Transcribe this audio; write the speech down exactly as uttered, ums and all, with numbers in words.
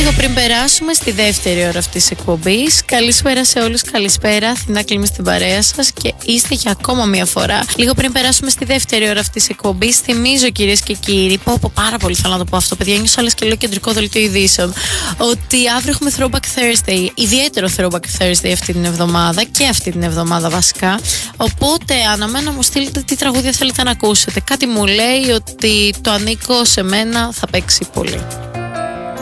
Λίγο πριν περάσουμε στη δεύτερη ώρα αυτής της εκπομπής, καλησπέρα σε όλους, καλησπέρα. Αθηνά Κλίμη στην παρέα σας και είστε για ακόμα μία φορά. Λίγο πριν περάσουμε στη δεύτερη ώρα αυτής της εκπομπής, θυμίζω κυρίες και κύριοι, πω πω πάρα πολύ θέλω να το πω αυτό, παιδιά, νιώσα όλες και λέω κεντρικό δελτίο ειδήσεων, ότι αύριο έχουμε Throwback Thursday, ιδιαίτερο Throwback Thursday αυτή την εβδομάδα και αυτή την εβδομάδα βασικά. Οπότε αναμένω να μου στείλετε τι τραγούδια θέλετε να ακούσετε. Κάτι μου λέει ότι το ανήκω σε μένα θα παίξει πολύ.